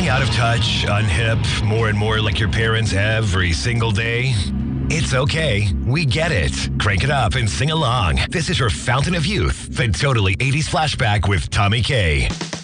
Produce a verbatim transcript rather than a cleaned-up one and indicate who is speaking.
Speaker 1: Feeling out of touch, unhip, more and more like your parents every single day? It's okay. We get it. Crank it up and sing along. This is your fountain of youth, the Totally eighties Flashback with Tommy K.